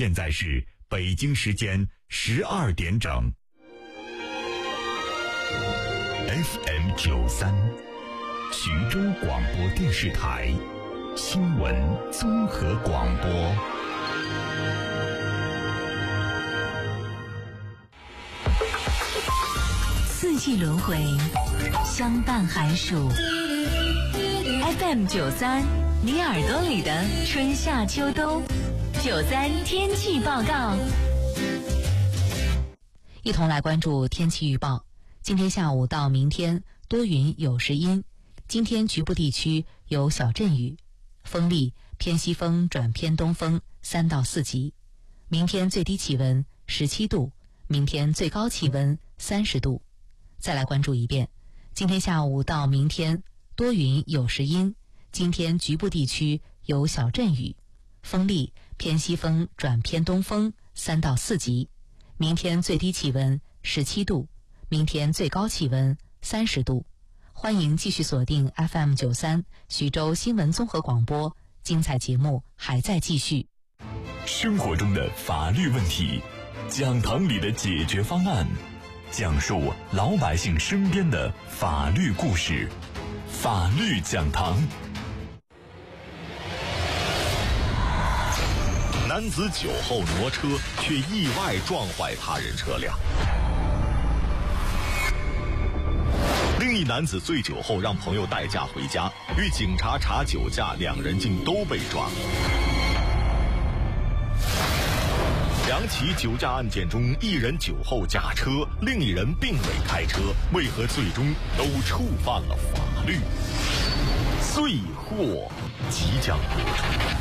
现在是北京时间12点整。FM93，徐州广播电视台新闻综合广播。 四季轮回，相伴寒暑。FM93，你耳朵里的春夏秋冬。93天气报告，一同来关注天气预报。今天下午到明天多云有时阴，今天局部地区有小阵雨，风力偏西风转偏东风3到4级。明天最低气温17度，明天最高气温30度。再来关注一遍，今天下午到明天多云有时阴，今天局部地区有小阵雨，风力偏西风转偏东风3到4级。明天最低气温17度，明天最高气温30度。欢迎继续锁定 FM93 徐州新闻综合广播，精彩节目还在继续。 生活中的法律问题，讲堂里的解决方案，讲述老百姓身边的法律故事，法律讲堂。男子酒后挪车，却意外撞坏他人车辆。另一男子醉酒后让朋友代驾回家，与警察查酒驾，两人竟都被抓。两起酒驾案件中，一人酒后驾车，另一人并未开车，为何最终都触犯了法律？罪或即将播出。